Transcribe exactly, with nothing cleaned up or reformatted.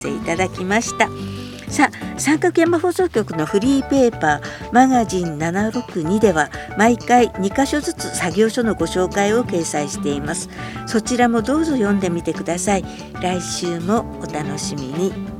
いただきました。さあ、三角山放送局のフリーペーパーマガジンななろくにでは毎回にかしょずつ作業所のご紹介を掲載しています。そちらもどうぞ読んでみてください。来週もお楽しみに。